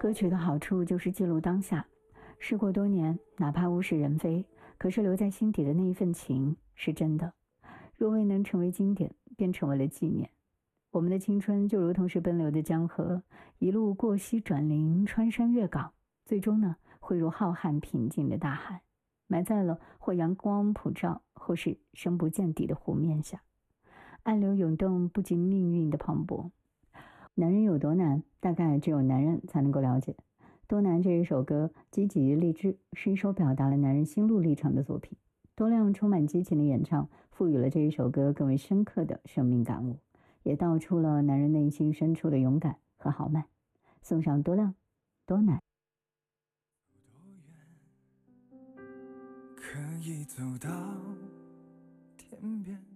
歌曲的好处就是记录当下，事过多年，哪怕物是人非，可是留在心底的那一份情是真的。若未能成为经典，便成为了纪念。我们的青春就如同是奔流的江河，一路过溪转林，穿山越岗，最终呢，汇入浩瀚平静的大海，埋在了或阳光普照，或是深不见底的湖面下。暗流涌动，不及命运的磅礴。男人有多难，大概只有男人才能够了解。多难这一首歌积极励志，是一首表达了男人心路历程的作品。多亮充满激情的演唱，赋予了这一首歌更为深刻的生命感悟，也道出了男人内心深处的勇敢和豪迈。送上多亮，多难。 多远可以走到天边，